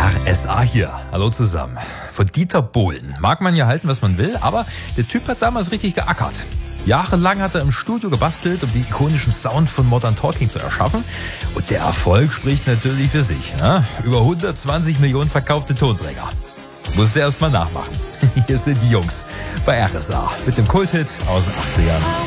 RSA hier. Hallo zusammen. Von Dieter Bohlen. Mag man ja halten, was man will, aber der Typ hat damals richtig geackert. Jahrelang hat er im Studio gebastelt, um den ikonischen Sound von Modern Talking zu erschaffen. Und der Erfolg spricht natürlich für sich. Ne? Über 120 Millionen verkaufte Tonträger. Musste erst mal nachmachen. Hier sind die Jungs bei RSA mit dem Kulthit aus den 80ern.